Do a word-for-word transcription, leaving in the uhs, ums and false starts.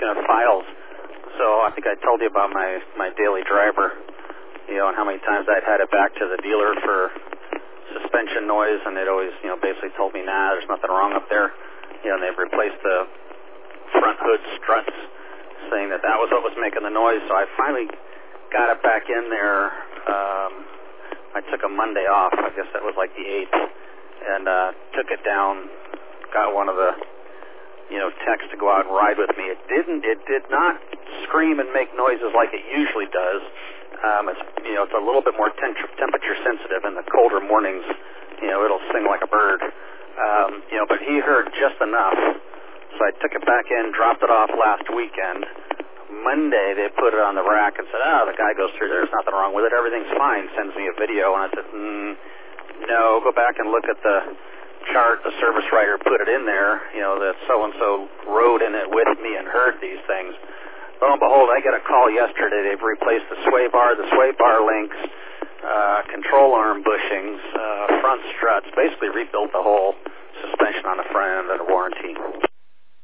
speaking of files, so I think I told you about my, my daily driver, you know, and how many times I'd had it back to the dealer for suspension noise, and they'd always, you know, basically told me, nah, there's nothing wrong up there. You know, and they've replaced the front hood struts, saying that that was what was making the noise. So I finally got it back in there. Um, I took a Monday off. I guess that was like the eighth, and uh, took it down, got one of the, you know, techs to go out and ride with me. It didn't, it did not scream and make noises like it usually does. Um, it's, you know, it's a little bit more tem- temperature sensitive. In the colder mornings, you know, it'll sing like a bird. Um, you know, but he heard just enough. So I took it back in, dropped it off last weekend. Monday, they put it on the rack and said, oh, the guy goes through there, there's nothing wrong with it, everything's fine, sends me a video, and I said, mm, no, go back and look at the chart, the service writer put it in there, you know, that so-and-so rode in it with me and heard these things. Lo and behold, I get a call yesterday, they've replaced the sway bar, the sway bar links, uh, control arm bushings, uh, front struts, basically rebuilt the whole suspension on the front end under warranty.